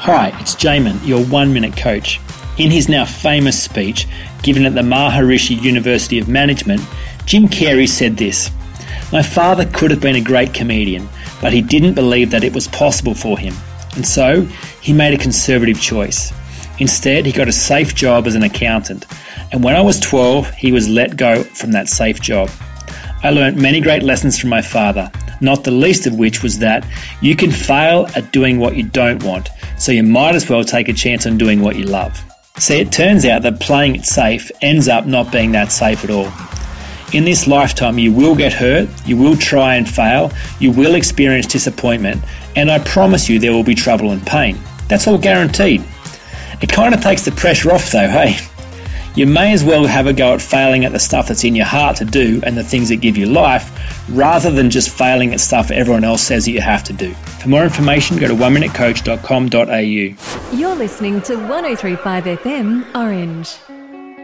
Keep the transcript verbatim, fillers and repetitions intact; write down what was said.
Hi, it's Jamin, your one-minute coach. In his now famous speech given at the Maharishi University of Management, Jim Carrey said this: "My father could have been a great comedian, but he didn't believe that it was possible for him. And so, he made a conservative choice. Instead, he got a safe job as an accountant. And when I was twelve, he was let go from that safe job. I learnt many great lessons from my father, not the least of which was that you can fail at doing what you don't want, so you might as well take a chance on doing what you love." See, it turns out that playing it safe ends up not being that safe at all. In this lifetime, you will get hurt, you will try and fail, you will experience disappointment, and I promise you there will be trouble and pain. That's all guaranteed. It kind of takes the pressure off though, hey? You may as well have a go at failing at the stuff that's in your heart to do and the things that give you life, rather than just failing at stuff everyone else says that you have to do. For more information, go to one minute coach dot com dot a u. You're listening to one oh three point five F M Orange.